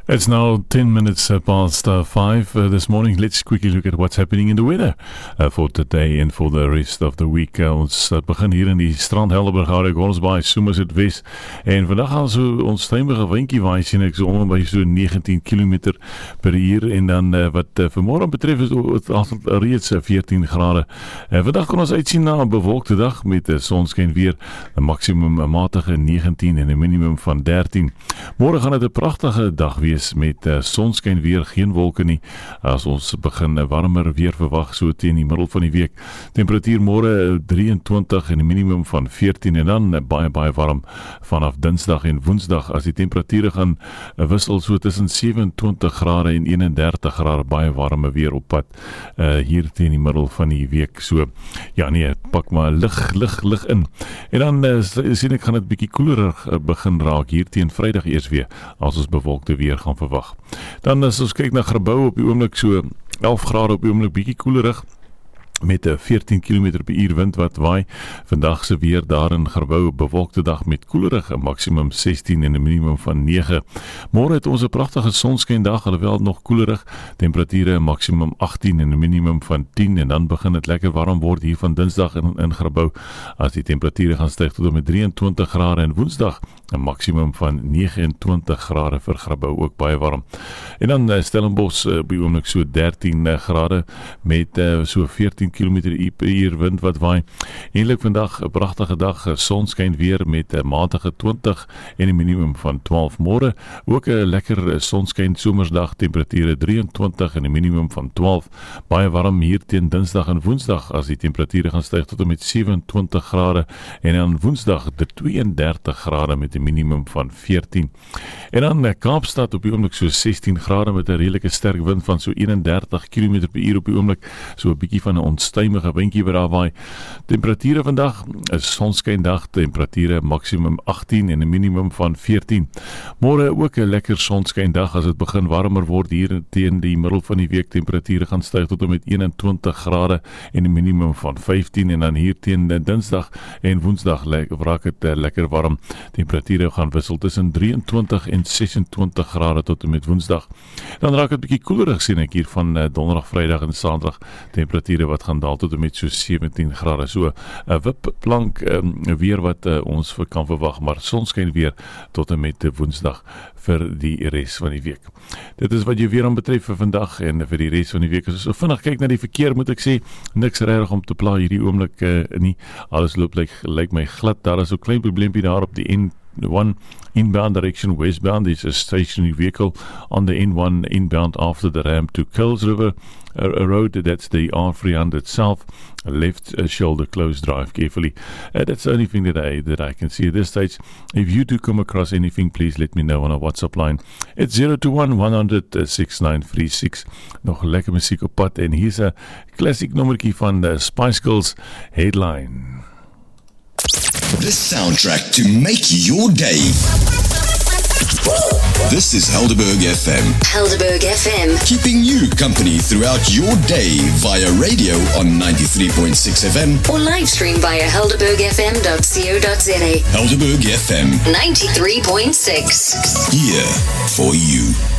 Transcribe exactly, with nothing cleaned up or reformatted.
It's now ten minutes past uh, five uh, this morning. Let's quickly look at what's happening in the weather uh, for today and for the rest of the week. Uh, ons uh, begin hier in die strand Helderberg, Harry Gorsbaai, Somerset West. En vandag gaan so ons stemmige windjie waai, sien ek so om by so negentien kilometer per uur. En dan uh, wat uh, vanmorgen betref is het reeds uh, veertien grade. Uh, vandag kan ons uitsien na 'n bewolkte dag met uh, sonskyn weer, 'n maksimum uh, matige negentien en 'n minimum van dertien. Môre gaan dit 'n pragtige dag wees met uh, sonskyn weer, geen wolke nie, as ons begin uh, warmer weer verwag so teen die middel van die week. Temperatuur môre uh, drieëntwintig en 'n minimum van veertien en dan uh, baie baie warm vanaf Dinsdag en Woensdag as die temperature gaan uh, wissel so tussen sewe-en-twintig grade en een-en-dertig grade, baie warme weer op pad uh, hier teen die middel van die week. So ja nee, pak maar lig lig lig in. En dan uh, sien ek gaan dit bietjie koeler uh, begin raak hier teen Vrydag eers weer as ons bewolkte weer gaan verwag. Dan as ons kyk na Grabouw op die oomblik so elf grade op die oomblik, bietjie koelerig met 'n veertien kilometer per uur wind wat waai. Vandag se weer daar in Grabouw, bewolkte dag met koelerig, 'n maksimum sestien en 'n minimum van nege. Môre het ons 'n pragtige sonskyn dag, alhoewel nog koelerig, temperature 'n maksimum agttien en 'n minimum van tien en dan begin dit lekker warm word hier van Dinsdag in, in Grabouw as die temperature gaan styg tot met drieëntwintig grade en Woensdag 'n maksimum van negenentwintig grade vir Grabouw, ook baie warm. En dan uh, Stellenbosch uh, by oomblik so dertien uh, grade met uh, so veertien kilometer per uur wind wat waai. Eintlik vandag 'n pragtige dag, sonskyn weer met 'n matige twintig en 'n minimum van twaalf. Môre ook 'n lekker sonskyn somersdag, temperature drieëntwintig en 'n minimum van twaalf. Baie warm hier teen Dinsdag en Woensdag as die temperature gaan styg tot met sewe-en-twintig grade en dan Woensdag de twee-en-dertig grade met 'n minimum van veertien. En dan Kaapstad op die oomblik so sestien grade met 'n redelike sterk wind van so eenendertig kilometer per uur op die oomblik, so 'n bietjie van 'n onstuimige windjie wat daar waai. Temperature vandag is sonskyndag, temperature maksimum agttien en 'n minimum van veertien. Môre ook 'n lekker sonskyndag as dit begin warmer word hier teen die middel van die week. Temperature gaan styg tot met eenentwintig grade en 'n minimum van vyftien en dan hier teen Dinsdag en Woensdag raak dit uh, lekker warm. Temperature gaan wissel tussen drieëntwintig en sesentwintig grade tot en met Woensdag. Dan raak dit bietjie koelerig, sien ek hier van uh, Donderdag, Vrydag en Saterdag. Temperature wat gaan daal tot en met so sewentien grade. So 'n uh, wipplank um, weer wat uh, ons kan verwag, maar sonskyn weer tot en met Woensdag vir die res van die week. Dit is wat jy weer aan betref vir vandag en vir die res van die week. As ons so vinnig kyk na die verkeer, moet ek sê, niks regtig om te pla hierdie oomblik uh, nie. Alles loop lyk like my glad. Daar is so 'n klein probleempie daar op die N one inbound direction westbound. There's a stationary vehicle on the N one inbound after the ramp to Curls River uh, Road. That's the R three hundred south, left uh, shoulder closed, drive carefully. Uh, that's the only thing that I that I can see at this stage. If you do come across anything, please let me know on our WhatsApp line. It's zero two one, one hundred, six nine three six. Nog lekker musiek op pad en hier's 'n klassiek nommertjie van the Spice Girls, Headline. The soundtrack to make your day. This is Helderberg F M. Helderberg F M. Keeping you company throughout your day via radio on ninety-three point six F M. Or live stream via helderberg f m dot co dot za. Helderberg F M. ninety-three point six. Here for you.